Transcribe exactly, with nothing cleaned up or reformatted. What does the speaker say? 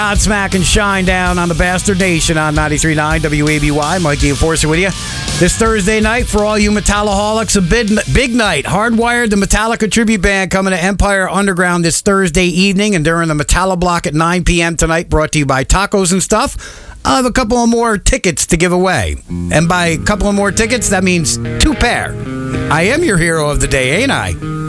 Godsmack and Shine Down on the Bastard Nation on ninety-three point nine W A B Y. Mikey Enforcer with you. This Thursday night, for all you Metallaholics, a big, big night. Hardwired, the Metallica tribute band, coming to Empire Underground this Thursday evening and during the Metalla Block at nine p.m. tonight, brought to you by Tacos and Stuff. I have a couple of more tickets to give away. And by a couple of more tickets, that means two pair. I am your hero of the day, ain't I?